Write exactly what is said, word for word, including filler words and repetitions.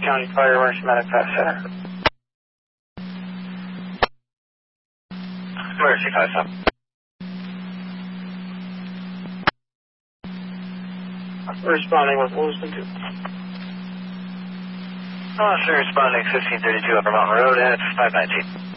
County Fire Emergency Medical Center. Emergency five seven. Responding with Wilson two. Officer responding fifteen thirty-two Upper Mountain Road at five nineteen.